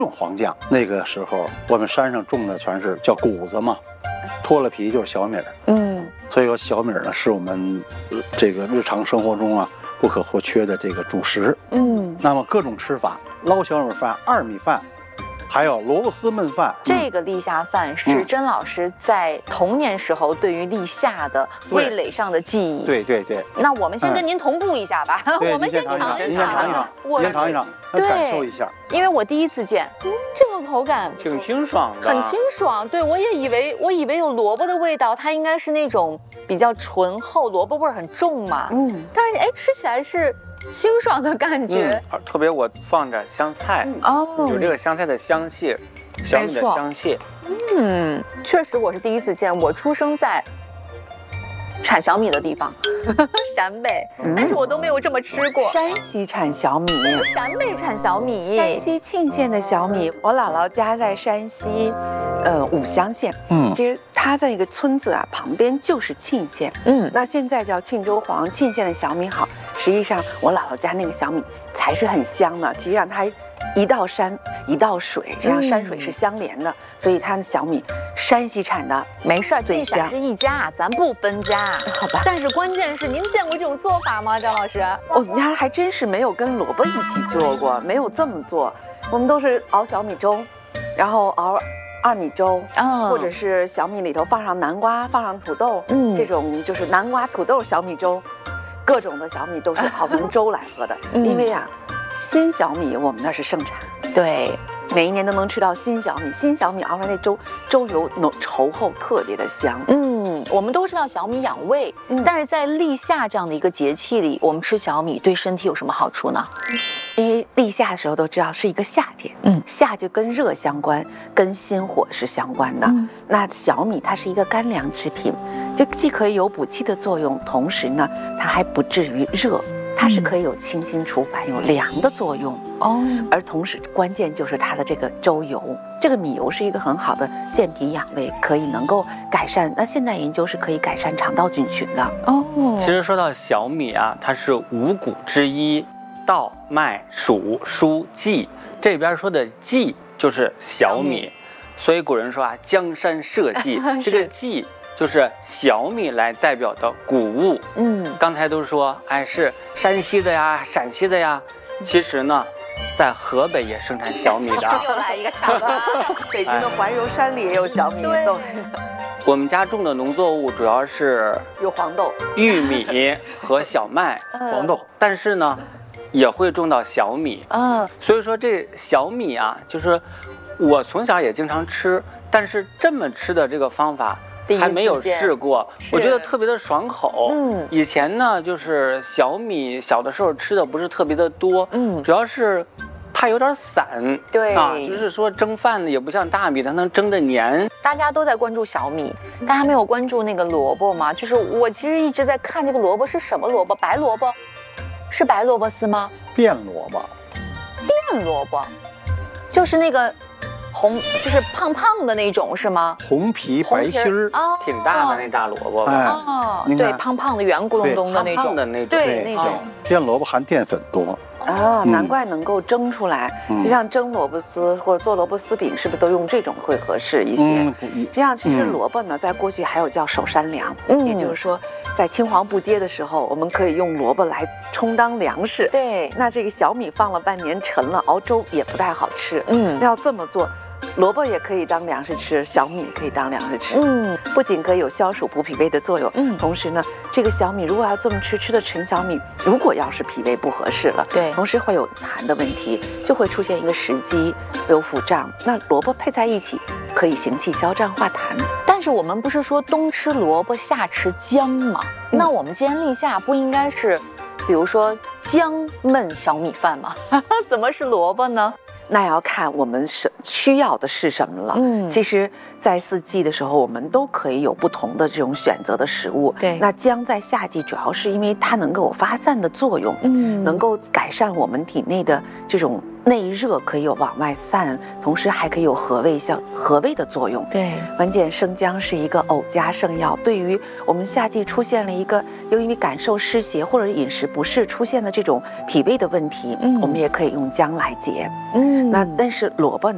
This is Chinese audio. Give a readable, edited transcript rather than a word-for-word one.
用黄酱。那个时候我们山上种的全是叫谷子嘛，脱了皮就是小米儿。所以说小米儿呢是我们这个日常生活中啊不可或缺的这个主食。那么各种吃法，捞小米饭、二米饭。还有萝卜丝焖饭， 这个立夏饭是甄老师在童年时候对于立夏的味蕾上的记忆。 对。 那我们先跟您同步一下吧，我们先尝一尝， 您先尝一尝，感受一下。 因为我第一次见，这个口感挺清爽的， 很清爽。对，我以为有萝卜的味道，它应该是那种比较醇厚，萝卜味儿很重嘛。但是吃起来是清爽的感觉。 特别我放着香菜，有这个香菜的香气，小米的香气。 确实我是第一次见，我出生在产小米的地方，陕北，但是我都没有这么吃过。 山西产小米， 陕北产小米， 山西沁县的小米。我姥姥家在山西，武乡县。其实它在一个村子啊，旁边就是沁县。那现在叫沁州黄，沁县的小米好。实际上，我姥姥家那个小米才是很香的。其实让它一道山一道水，这样山水是相连的，所以它的小米山西产的没事儿，沁陕是一家，咱不分家，好吧？但是关键是您见过这种做法吗，张老师？ 你看还真是没有跟萝卜一起做过，没有这么做。我们都是熬小米粥，然后熬二米粥，或者是小米里头放上南瓜，放上土豆，这种就是南瓜土豆小米粥。各种的小米都是熬成粥来喝的，因为啊，新小米我们那是盛产， 对， 每一年都能吃到新小米，新小米熬出来那粥油稠厚，特别的香。 我们都知道小米养胃，但是在立夏这样的一个节气里，我们吃小米对身体有什么好处呢？ 因为立夏的时候都知道是一个夏天，夏就跟热相关，跟心火是相关的。那小米它是一个干粮制品，就既可以有补气的作用，同时呢，它还不至于热，它是可以有清心除烦、有凉的作用。而同时关键就是它的这个粥油，这个米油是一个很好的健脾养胃，可以能够改善。那现代研究是可以改善肠道菌群的。 其实说到小米啊，它是五谷之一。稻、麦、黍、菽、稷，这边说的稷就是小米，所以古人说啊，江山社稷，这个稷就是小米来代表的谷物。刚才都说，是山西的呀，陕西的呀，其实呢，在河北也生产小米的。 又来一个抢了， 北京的怀柔山里也有小米豆。 我们家种的农作物主要是有黄豆、 玉米和小麦、 黄豆， 但是呢。也会种到小米，所以说这小米啊，就是我从小也经常吃，但是这么吃的这个方法还没有试过，我觉得特别的爽口。以前呢，就是小米小的时候吃的不是特别的多，主要是它有点散， 对就是说蒸饭呢也不像大米，它能蒸得黏。 大家都在关注小米，大家没有关注那个萝卜吗？就是我其实一直在看这个萝卜是什么萝卜，白萝卜。是白萝卜丝吗？ 变萝卜， 变萝卜，就是那个红，就是胖胖的那种是吗？ 红皮白心儿， 挺大的那大萝卜吧？对，胖胖的圆咕隆咚的那种，对那种。 变萝卜含淀粉多。 难怪能够蒸出来，就像蒸萝卜丝或者做萝卜丝饼，是不是都用这种会合适一些？这样其实萝卜呢，在过去还有叫守山粮，也就是说，在青黄不接的时候，我们可以用萝卜来充当粮食。 对， 那这个小米放了半年陈了，熬粥也不太好吃。要这么做。萝卜也可以当粮食吃，小米也可以当粮食吃。不仅可以有消暑补脾胃的作用，同时呢，这个小米如果要这么吃，吃的陈小米，如果要是脾胃不合适了， 对， 同时会有痰的问题，就会出现一个食积、有腹胀。那萝卜配在一起，可以行气消胀化痰。 但是我们不是说冬吃萝卜夏吃姜吗？那我们既然立夏，不应该是，比如说姜焖小米饭吗？怎么是萝卜呢？ 那要看我们需要的是什么了。其实，在四季的时候，我们都可以有不同的这种选择的食物。 对， 那姜在夏季主要是因为它能够有发散的作用，能够改善我们体内的这种内热，可以有往外散，同时还可以有和胃的作用。 对， 关键生姜是一个偶佳圣药，对于我们夏季出现了一个由于感受湿邪或者饮食不适出现的这种脾胃的问题，我们也可以用姜来解。那但是萝卜呢？